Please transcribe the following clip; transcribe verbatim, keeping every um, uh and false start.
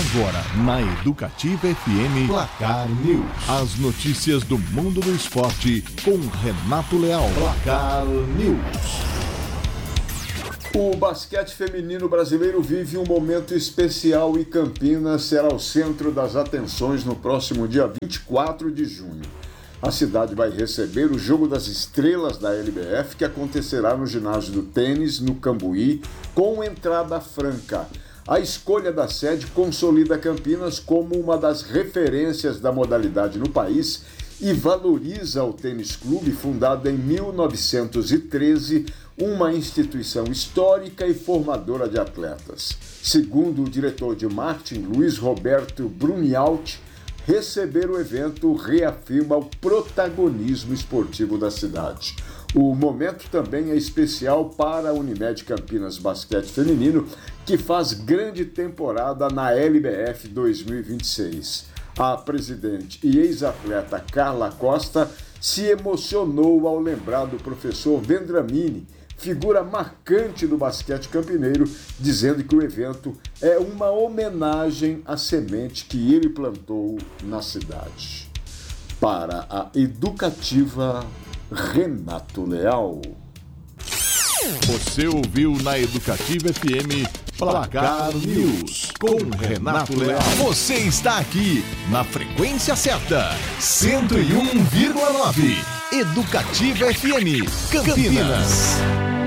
Agora, na Educativa F M, Placar News. As notícias do mundo do esporte com Renato Leal. Placar News. O basquete feminino brasileiro vive um momento especial e Campinas será o centro das atenções no próximo dia vinte e quatro de junho. A cidade vai receber o Jogo das Estrelas da L B F, que acontecerá no ginásio do tênis, no Cambuí, com entrada franca. A escolha da sede consolida Campinas como uma das referências da modalidade no país e valoriza o tênis clube, fundado em mil novecentos e treze, uma instituição histórica e formadora de atletas. Segundo o diretor de marketing, Luiz Roberto Brunialti, receber o evento reafirma o protagonismo esportivo da cidade. O momento também é especial para a Unimed Campinas Basquete Feminino, que faz grande temporada na L B F dois mil e vinte e seis. A presidente e ex-atleta Carla Costa se emocionou ao lembrar do professor Vendramini, figura marcante do basquete campineiro, dizendo que o evento é uma homenagem à semente que ele plantou na cidade. Para a Educativa, Renato Leal. Você ouviu na Educativa F M Placar News com Renato Leal. Você está aqui na frequência certa, cento e um vírgula nove. Educativa F M Campinas.